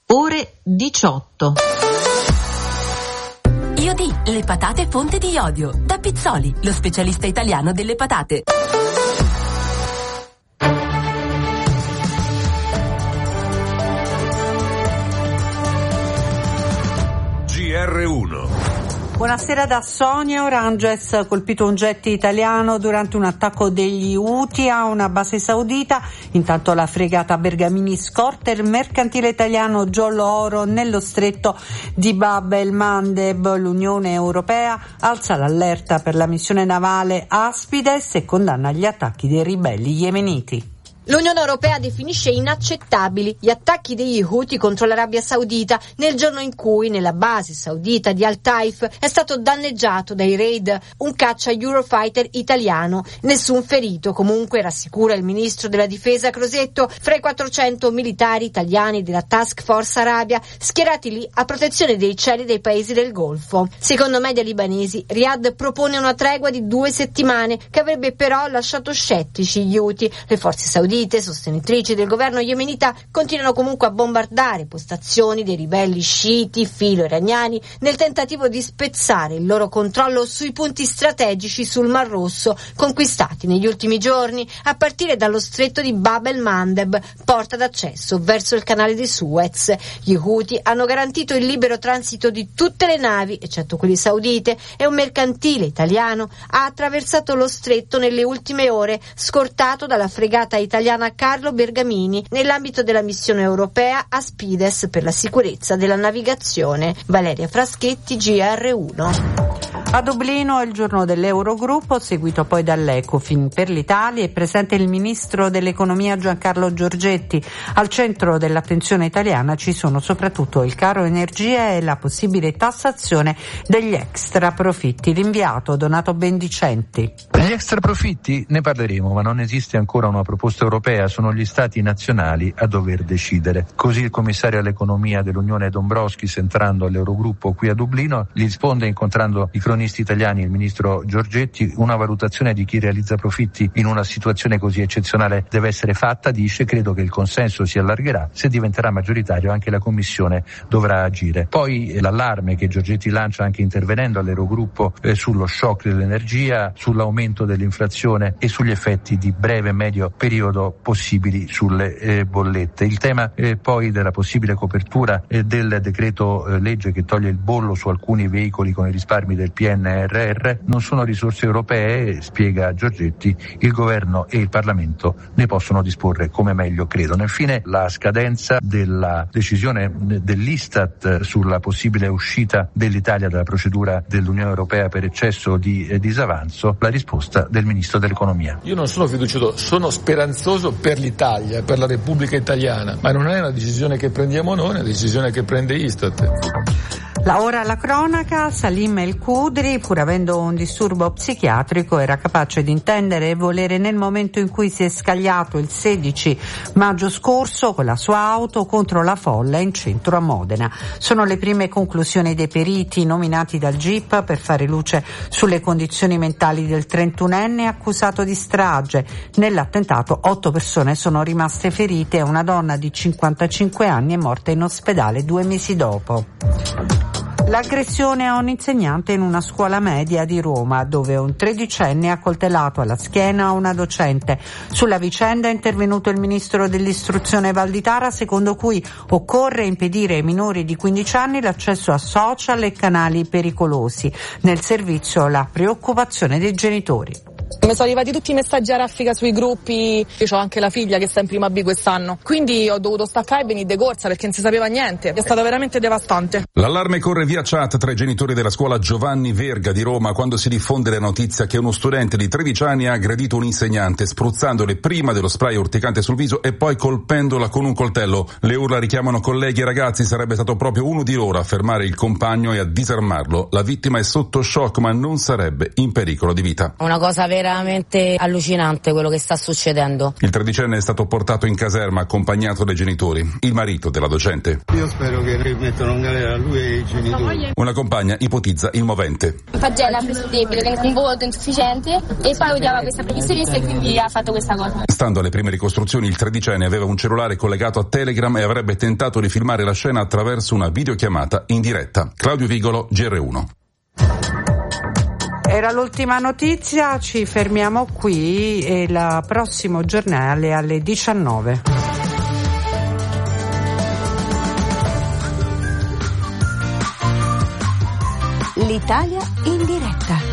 ore 18. Iodi, le patate fonte di iodio. Da Pizzoli, lo specialista italiano delle patate. GR1. Buonasera da Sonia. Oranges ha colpito un jet italiano durante un attacco degli Houthi a una base saudita. Intanto la fregata Bergamini scorta il mercantile italiano Giollo Oro nello stretto di Bab el Mandeb. L'Unione Europea alza l'allerta per la missione navale Aspides e condanna gli attacchi dei ribelli yemeniti. L'Unione Europea definisce inaccettabili gli attacchi degli Houthi contro l'Arabia Saudita nel giorno in cui nella base saudita di Al-Taif è stato danneggiato dai raid un caccia Eurofighter italiano. Nessun ferito, comunque, rassicura il ministro della difesa Crosetto, fra i 400 militari italiani della Task Force Arabia schierati lì a protezione dei cieli dei paesi del Golfo. Secondo media libanesi, Riyadh propone una tregua di 2 settimane che avrebbe però lasciato scettici gli Houthi. Le forze saudite, sostenitrici del governo yemenita, continuano comunque a bombardare postazioni dei ribelli sciiti filo-iraniani nel tentativo di spezzare il loro controllo sui punti strategici sul Mar Rosso conquistati negli ultimi giorni, a partire dallo stretto di Bab el Mandeb, porta d'accesso verso il canale di Suez. Gli Houthi hanno garantito il libero transito di tutte le navi, eccetto quelle saudite, e un mercantile italiano ha attraversato lo stretto nelle ultime ore, scortato dalla fregata italiana Carlo Bergamini nell'ambito della missione europea Aspides per la sicurezza della navigazione. Valeria Fraschetti, GR1. A Dublino è il giorno dell'Eurogruppo, seguito poi dall'Ecofin. Per l'Italia è presente il ministro dell'economia Giancarlo Giorgetti. Al centro dell'attenzione italiana ci sono soprattutto il caro energia e la possibile tassazione degli extra profitti. L'inviato Donato Bendicenti. Gli extra profitti ne parleremo, ma non esiste ancora una proposta europea, sono gli stati nazionali a dover decidere. Così il commissario all'economia dell'Unione Dombrovskis, entrando all'Eurogruppo qui a Dublino, gli risponde incontrando i cronisti italiani, il ministro Giorgetti: una valutazione di chi realizza profitti in una situazione così eccezionale deve essere fatta, dice, credo che il consenso si allargherà, se diventerà maggioritario anche la Commissione dovrà agire. Poi l'allarme che Giorgetti lancia anche intervenendo all'Eurogruppo sullo shock dell'energia, sull'aumento dell'inflazione e sugli effetti di breve e medio periodo possibili sulle bollette. Il tema poi della possibile copertura del decreto legge che toglie il bollo su alcuni veicoli con i risparmi del PNRR non sono risorse europee, spiega Giorgetti, il governo e il Parlamento ne possono disporre come meglio credono. Infine la scadenza della decisione dell'Istat sulla possibile uscita dell'Italia dalla procedura dell'Unione Europea per eccesso di disavanzo, la risposta del ministro dell'economia. Io non sono fiducioso, sono speranzoso per l'Italia, per la Repubblica Italiana, ma non è una decisione che prendiamo noi, è una decisione che prende Istat. Ora la cronaca. Salim El Khudri, pur avendo un disturbo psichiatrico, era capace di intendere e volere nel momento in cui si è scagliato il 16 maggio scorso con la sua auto contro la folla in centro a Modena. Sono le prime conclusioni dei periti nominati dal GIP per fare luce sulle condizioni mentali del 31enne accusato di strage. Nell'attentato 8 persone sono rimaste ferite e una donna di 55 anni è morta in ospedale 2 mesi dopo. L'aggressione a un insegnante in una scuola media di Roma, dove un 13enne ha coltellato alla schiena una docente. Sulla vicenda è intervenuto il ministro dell'istruzione Valditara, secondo cui occorre impedire ai minori di 15 anni l'accesso a social e canali pericolosi. Nel servizio la preoccupazione dei genitori. Mi sono arrivati tutti i messaggi a raffica sui gruppi, io ho anche la figlia che sta in prima B quest'anno, quindi ho dovuto staccare e venire de corsa perché non si sapeva niente, è stato veramente devastante. L'allarme corre via chat tra i genitori della scuola Giovanni Verga di Roma quando si diffonde la notizia che uno studente di 13 anni ha aggredito un insegnante spruzzandole prima dello spray urticante sul viso e poi colpendola con un coltello. Le urla richiamano colleghi e ragazzi, sarebbe stato proprio uno di loro a fermare il compagno e a disarmarlo. La vittima è sotto shock ma non sarebbe in pericolo di vita. Una cosa vera veramente allucinante quello che sta succedendo. Il tredicenne è stato portato in caserma accompagnato dai genitori, il marito della docente. Io spero che rimettano in galera lui e i genitori. Una compagna ipotizza il movente. Pagella ha preso debito, un voto insufficiente e poi odiava questa professoressa e quindi ha fatto questa cosa. Stando alle prime ricostruzioni, il tredicenne aveva un cellulare collegato a Telegram e avrebbe tentato di filmare la scena attraverso una videochiamata in diretta. Claudio Vigolo, GR1. Era l'ultima notizia, ci fermiamo qui e il prossimo giornale alle 19. L'Italia in diretta.